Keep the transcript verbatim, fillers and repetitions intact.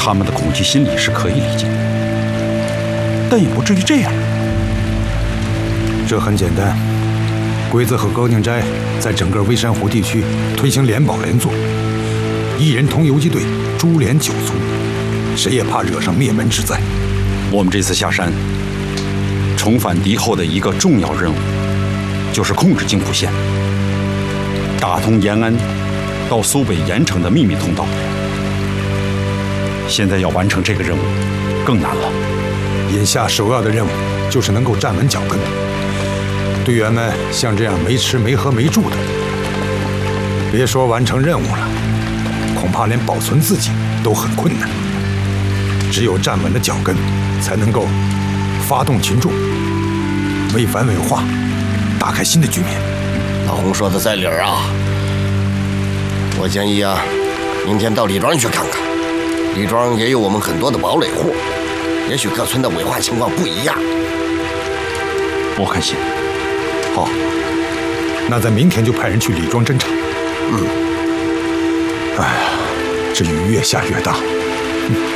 他们的恐惧心理是可以理解的，但也不至于这样。 这很简单，鬼子和高宁斋在整个微山湖地区推行联保联坐，一人同游击队，株连九族，谁也怕惹上灭门之灾。 我们这次下山，重返敌后的一个重要任务，就是控制津浦线，打通延安到苏北盐城的秘密通道。现在要完成这个任务，更难了。 眼下首要的任务就是能够站稳脚跟。队员们像这样没吃没喝没住的，别说完成任务了，恐怕连保存自己都很困难。只有站稳了脚跟，才能够发动群众，为反伪化打开新的局面。 老洪说的在理儿啊！我建议啊，明天到李庄去看看。李庄也有我们很多的堡垒户，也许各村的伪化情况不一样。 我看行。 好，那咱明天就派人去李庄侦查。 嗯。 哎呀，这雨越下越大。嗯